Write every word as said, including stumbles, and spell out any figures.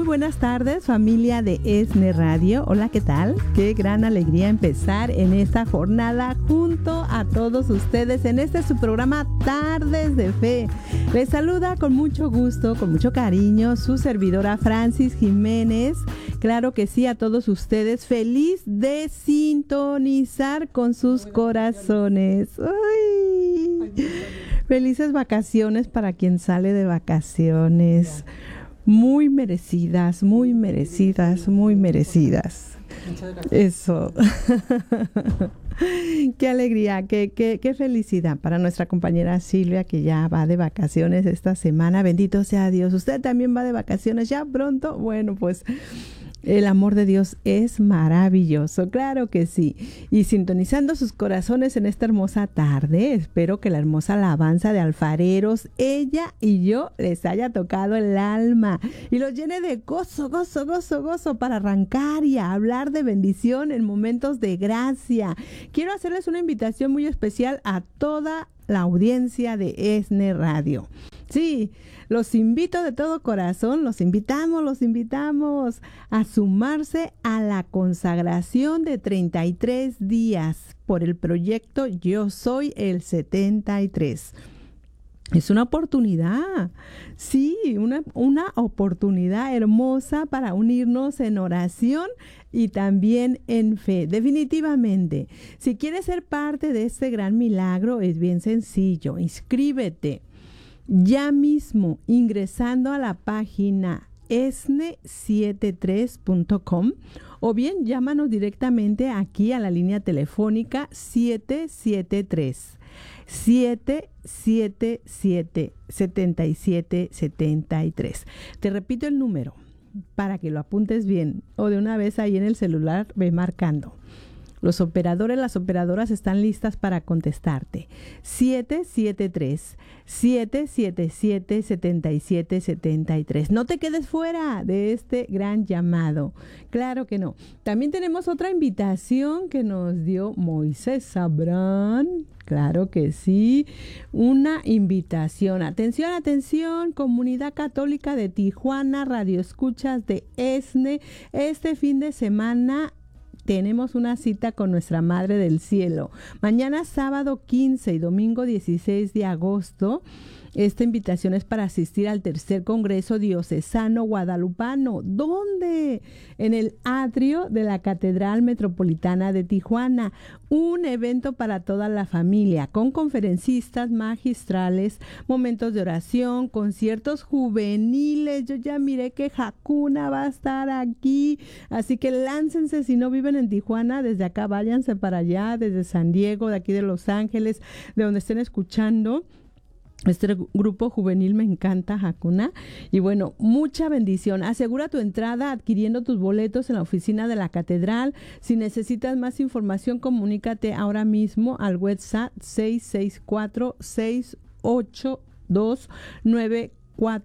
buenas tardes, familia de ESNE Radio. Hola, ¿qué tal? Qué gran alegría empezar en esta jornada junto a todos ustedes en este su programa Tardes de Fe. Les saluda con mucho gusto, con mucho cariño, su servidora Francis Jiménez. Claro que sí, a todos ustedes, feliz de sintonizar con sus corazones. ¡Ay! Felices vacaciones para quien sale de vacaciones. Muy merecidas, muy merecidas, muy merecidas. Muchas gracias. Eso. Qué alegría, qué, qué, qué felicidad para nuestra compañera Silvia, que ya va de vacaciones esta semana. Bendito sea Dios. ¿Usted también va de vacaciones ya pronto? Bueno, pues el amor de Dios es maravilloso, claro que sí. Y sintonizando sus corazones en esta hermosa tarde, espero que la hermosa alabanza de alfareros, ella y yo, les haya tocado el alma y los llene de gozo, gozo, gozo, gozo para arrancar y a hablar de bendición en momentos de gracia. Quiero hacerles una invitación muy especial a toda la audiencia de ESNE Radio. Sí, los invito de todo corazón, los invitamos, los invitamos a sumarse a la consagración de treinta y tres días por el proyecto Yo Soy el setenta y tres. Es una oportunidad, sí, una, una oportunidad hermosa para unirnos en oración y también en fe. Definitivamente, si quieres ser parte de este gran milagro, es bien sencillo. Inscríbete ya mismo ingresando a la página esne setenta y tres punto com o bien llámanos directamente aquí a la línea telefónica siete siete tres, siete siete siete, siete siete siete tres. Te repito el número para que lo apuntes bien o de una vez ahí en el celular ve marcando. Los operadores, las operadoras están listas para contestarte. siete siete tres, siete siete siete, siete siete siete tres. No te quedes fuera de este gran llamado. Claro que no. También tenemos otra invitación que nos dio Moisés Sabrán. Claro que sí. Una invitación. Atención, atención, Comunidad Católica de Tijuana, Radio Escuchas de ESNE. Este fin de semana tenemos una cita con nuestra Madre del Cielo. Mañana sábado quince y domingo dieciséis de agosto. Esta invitación es para asistir al tercer Congreso Diocesano Guadalupano. ¿Dónde? En el atrio de la Catedral Metropolitana de Tijuana. Un evento para toda la familia, con conferencistas magistrales, momentos de oración, conciertos juveniles. Yo ya miré que Hakuna va a estar aquí. Así que láncense, si no viven en Tijuana, desde acá váyanse para allá, desde San Diego, de aquí de Los Ángeles, de donde estén escuchando. Este grupo juvenil me encanta, Hakuna. Y bueno, mucha bendición. Asegura tu entrada adquiriendo tus boletos en la oficina de la catedral. Si necesitas más información, comunícate ahora mismo al WhatsApp seis seis cuatro, seis ocho dos, nueve cuatro